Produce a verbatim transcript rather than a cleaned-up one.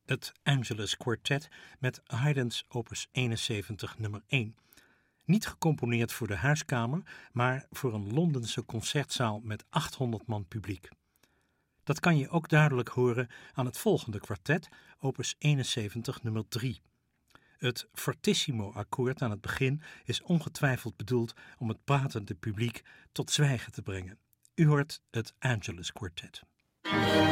Het Angelus Quartet met Haydn's opus eenenzeventig nummer één. Niet gecomponeerd voor de huiskamer, maar voor een Londense concertzaal met achthonderd man publiek. Dat kan je ook duidelijk horen aan het volgende kwartet, opus eenenzeventig nummer drie. Het fortissimo-akkoord aan het begin is ongetwijfeld bedoeld om het pratende publiek tot zwijgen te brengen. U hoort het Angelus Quartet.